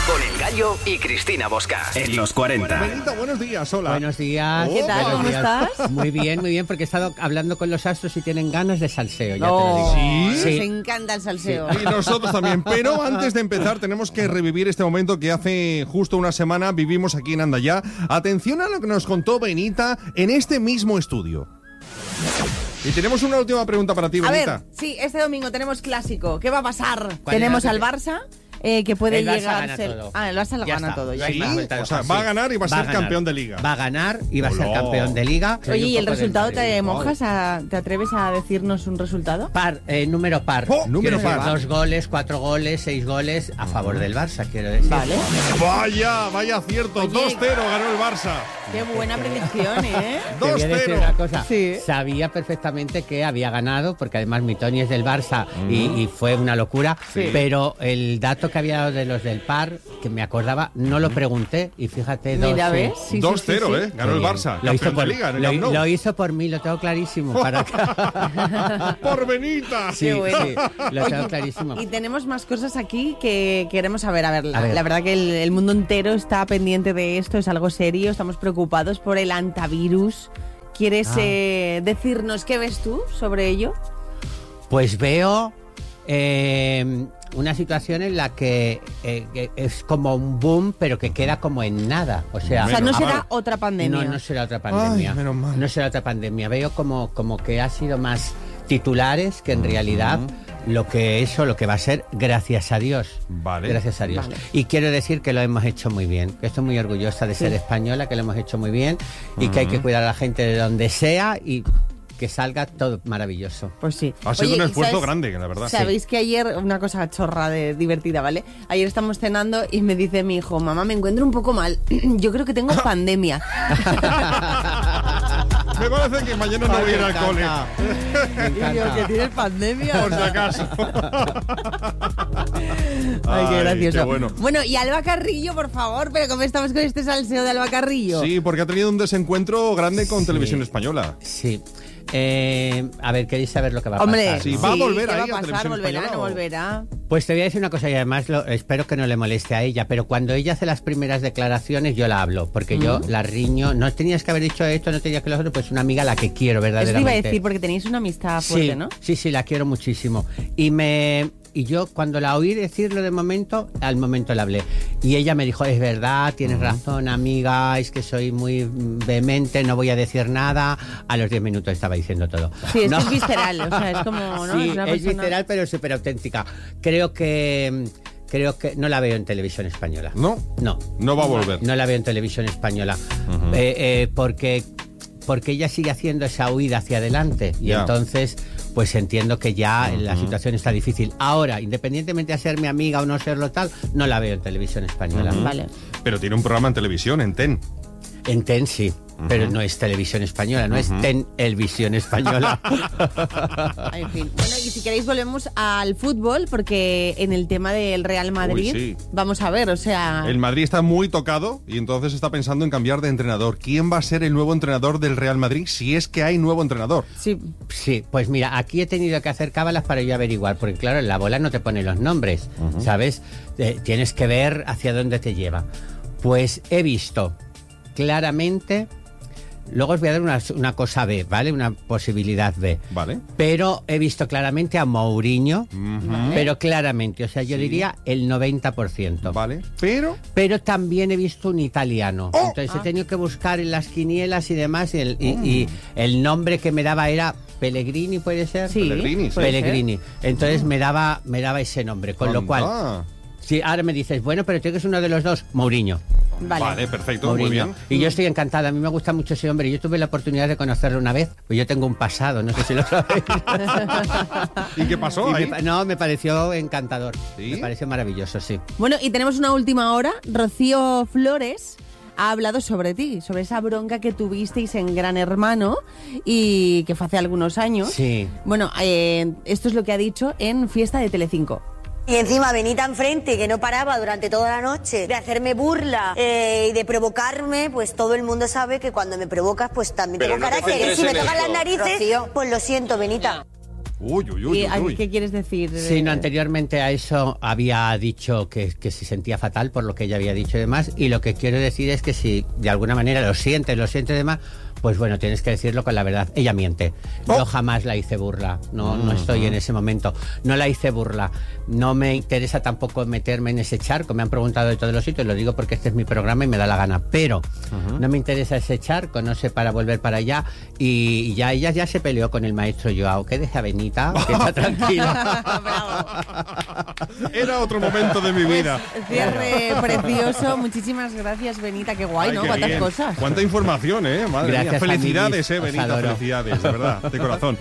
Con El Gallo y Cristina Bosca. En los 40. Benita, buenos días, hola. Buenos días. ¿Qué tal? ¿Cómo estás? Muy bien, porque he estado hablando con los astros y tienen ganas de salseo, ya No. te lo digo. ¿Sí? Nos encanta el salseo. Y nosotros también. Pero antes de empezar, tenemos que revivir este momento que hace justo una semana vivimos aquí en Andayá. Atención a lo que nos contó Benita en este mismo estudio. Y tenemos una última pregunta para ti, A Benita. ver, sí, este domingo tenemos clásico. ¿Qué va a pasar? ¿Cuál Tenemos era? al Barça, que puede El Barça llegar gana a ser... todo. Ah, el Barça lo Ya gana está. todo. No Ya hay está. más vuelta de O sea, hoja, va a sí. ganar y va a ser campeón de liga. Va a ganar y va a ser Hola. campeón de liga. Oye, ¿y el un poco del resultado Madrid. te mojas? ¿Te atreves a decirnos un resultado? Par, número par. Oh, número Quiero decir, par. 2 goles, 4 goles, 6 goles a favor del Barça, quiero decir. Vale. Vaya acierto. Oye. 2-0 ganó el Barça. Qué buena predicción, ¿eh? Te voy a decir 2-0. una cosa. Sí. Sabía perfectamente que había ganado, porque además mi Tony es del Barça y fue una locura. Sí. Pero el dato que había dado de los del par, que me acordaba, no lo pregunté. Y fíjate, Mira, sí. ¿ves? Sí, 2-0, sí, sí. Ganó el Barça. Lo hizo, Campeón por, de liga en el lo, Camp Nou. lo hizo por mí, lo tengo clarísimo. Para acá. Por Benita. Sí, Qué bueno. sí, lo tengo clarísimo. Y tenemos más cosas aquí que queremos saber. A ver, A ver. la verdad que el mundo entero está pendiente de esto, es algo serio, estamos preocupados por el antivirus. ¿Quieres decirnos qué ves tú sobre ello? Pues veo una situación en la que es como un boom, pero que queda como en nada. O sea, O sea, no Menos será mal. otra pandemia. No será otra pandemia. Ay, menos mal. No será otra pandemia. Veo como que ha sido más titulares que en realidad lo que va a ser, gracias a Dios. Vale. Gracias a Dios. Vale. Y quiero decir que lo hemos hecho muy bien, que estoy muy orgullosa de ser española, que lo hemos hecho muy bien y que hay que cuidar a la gente de donde sea y que salga todo maravilloso. Pues sí. Ha sido un ¿y esfuerzo sabes- grande, la verdad. Sabéis que ayer, una cosa chorra divertida, ¿vale? Ayer estamos cenando y me dice mi hijo, mamá, me encuentro un poco mal. Yo creo que tengo pandemia. Me parece que mañana no voy a ir al cole. Me Y yo, encanta. que tienes pandemia. Por si acaso. Ay, qué gracioso. qué bueno. Bueno, y Alba Carrillo, por favor, pero ¿cómo estamos con este salseo de Alba Carrillo? Sí, porque ha tenido un desencuentro grande con Sí. Televisión Española. Sí. A ver, ¿queréis saber lo que va a Hombre, pasar? Sí, ¿no? va a volver ¿qué ahí va a a pasar? Televisión ¿Volverá? Española ¿No o? volverá? Pues te voy a decir una cosa y además espero que no le moleste a ella, pero cuando ella hace las primeras declaraciones yo la hablo, porque yo la riño, no tenías que haber dicho esto, no tenías que lo otro, pues una amiga a la que quiero Eso te verdaderamente. iba a decir, porque tenéis una amistad fuerte, Sí, ¿no? sí, la quiero muchísimo. Y yo cuando la oí decirlo de momento, al momento la hablé. Y ella me dijo, es verdad, tienes razón, amiga, es que soy muy vehemente, no voy a decir nada. A los 10 minutos estaba diciendo todo. Sí, es No. que es visceral, o sea, es como, ¿no? Sí, una es persona- visceral, pero súper auténtica. Creo que no la veo en Televisión Española. ¿No? No. No va a volver. No la veo en Televisión Española. Porque ella sigue haciendo esa huida hacia adelante. Y Ya. entonces, pues entiendo que ya la situación está difícil. Ahora, independientemente de ser mi amiga o no serlo tal, no la veo en Televisión Española. Vale. Pero tiene un programa en televisión, en TEN. En TEN sí, pero no es Televisión Española, no es TEN-Elvisión Española. En fin. Bueno, y si queréis volvemos al fútbol, porque en el tema del Real Madrid, sí. vamos a ver, o sea... El Madrid está muy tocado y entonces está pensando en cambiar de entrenador. ¿Quién va a ser el nuevo entrenador del Real Madrid si es que hay nuevo entrenador? Sí, Sí, pues mira, aquí he tenido que hacer cábalas para yo averiguar, porque claro, en la bola no te pone los nombres, ¿sabes? Tienes que ver hacia dónde te lleva. Pues he visto claramente, luego os voy a dar una cosa B, ¿vale? Una posibilidad B. Vale. Pero he visto claramente a Mourinho, pero claramente, o sea, yo diría el 90%. Vale. Pero... Pero también he visto un italiano. ¡Oh! Entonces he tenido que buscar en las quinielas y demás, y el nombre que me daba era Pellegrini, ¿puede ser? Sí. Pellegrini, sí. puede Pellegrini. Entonces me daba ese nombre, con lo cual, Anda. si ahora me dices, bueno, pero tienes uno de los dos, Mourinho. vale. Perfecto, Mourinho. muy bien. Y yo estoy encantada, a mí me gusta mucho ese hombre. Yo tuve la oportunidad de conocerlo una vez, pues yo tengo un pasado, no sé si lo sabéis. ¿Y qué pasó ahí? Me pareció encantador. ¿Sí? Me pareció maravilloso, sí. Bueno, y tenemos una última hora. Rocío Flores ha hablado sobre ti, sobre esa bronca que tuvisteis en Gran Hermano y que fue hace algunos años. Sí. Bueno, esto es lo que ha dicho en Fiesta de Telecinco. Y encima Benita enfrente, que no paraba durante toda la noche de hacerme burla y de provocarme, pues todo el mundo sabe que cuando me provocas, pues también Pero tengo no te carácter. Y centres si me en tocan las esto. narices, pues lo siento, Benita. ¿Qué quieres decir? Sí, no, anteriormente a eso había dicho que se sentía fatal por lo que ella había dicho y demás, y lo que quiero decir es que si de alguna manera lo sientes y demás, pues bueno, tienes que decirlo con la verdad. Ella miente. Yo jamás la hice burla. No estoy en ese momento. No la hice burla. No me interesa tampoco meterme en ese charco. Me han preguntado de todos los sitios, lo digo porque este es mi programa y me da la gana. Pero no me interesa ese charco, no sé, para volver para allá. Y ya ella ya se peleó con el maestro Joao. Que deja a Benita, que está tranquila. Era otro momento de mi vida. Cierre precioso. Muchísimas gracias, Benita. Qué guay, ¿no? Cuántas cosas. Cuánta información, Madre mía. Gracias, Felicidades, Benita, Benita. Felicidades, de verdad, de corazón.